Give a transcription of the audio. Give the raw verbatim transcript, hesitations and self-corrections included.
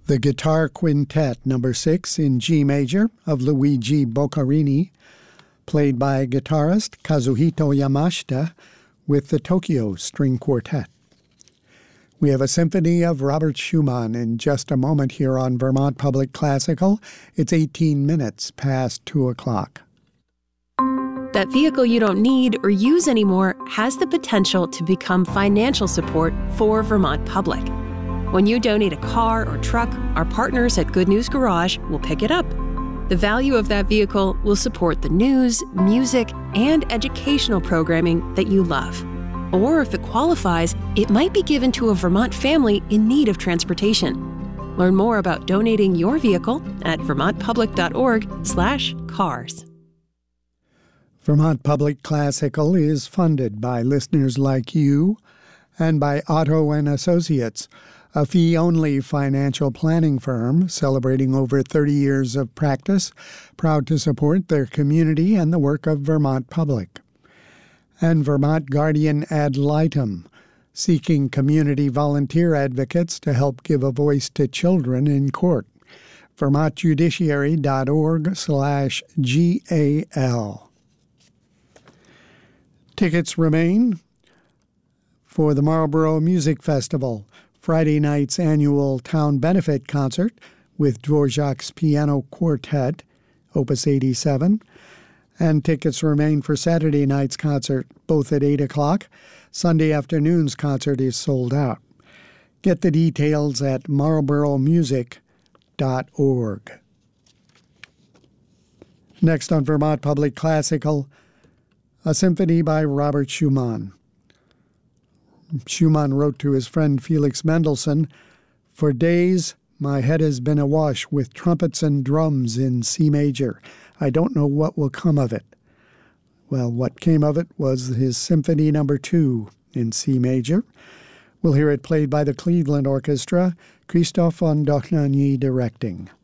The Guitar Quintet, number six in G major of Luigi Boccherini, played by guitarist Kazuhito Yamashita with the Tokyo String Quartet. We have a symphony of Robert Schumann in just a moment here on Vermont Public Classical. It's eighteen minutes past two o'clock. That vehicle you don't need or use anymore has the potential to become financial support for Vermont Public. When you donate a car or truck, our partners at Good News Garage will pick it up. The value of that vehicle will support the news, music, and educational programming that you love. Or if it qualifies, it might be given to a Vermont family in need of transportation. Learn more about donating your vehicle at vermontpublic.org slash cars. Vermont Public Classical is funded by listeners like you and by Otto and Associates, a fee-only financial planning firm celebrating over thirty years of practice, proud to support their community and the work of Vermont Public. And Vermont Guardian Ad Litem, seeking community volunteer advocates to help give a voice to children in court. vermontjudiciary.org slash GAL. Tickets remain for the Marlborough Music Festival, Friday night's annual town benefit concert with Dvorak's Piano Quartet, Opus eighty-seven, and tickets remain for Saturday night's concert, both at eight o'clock. Sunday afternoon's concert is sold out. Get the details at marlborough music dot org. Next on Vermont Public Classical, a symphony by Robert Schumann. Schumann wrote to his friend Felix Mendelssohn, "For days my head has been awash with trumpets and drums in C major. I don't know what will come of it." Well, what came of it was his Symphony Number Two in C major. We'll hear it played by the Cleveland Orchestra, Christophe von Dohnanyi directing.